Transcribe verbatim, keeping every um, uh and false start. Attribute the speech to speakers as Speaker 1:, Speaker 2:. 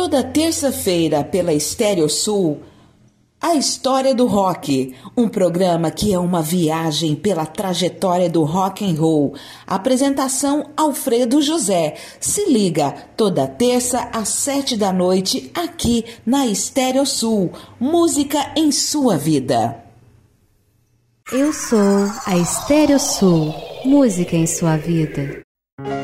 Speaker 1: Toda terça-feira pela Estéreo Sul, A História do Rock, um programa que é uma viagem pela trajetória do rock and roll. Apresentação Alfredo José. Se liga, toda terça às sete da noite, aqui na Estéreo Sul. Música em sua vida.
Speaker 2: Eu sou a Estéreo Sul. Música em sua vida.